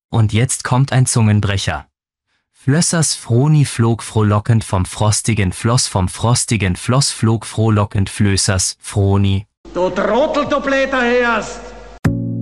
Und jetzt kommt ein Zungenbrecher. Flössers Froni flog frohlockend vom frostigen Floss flog frohlockend Flößers Froni. Du Trottel, du Blätterhäs!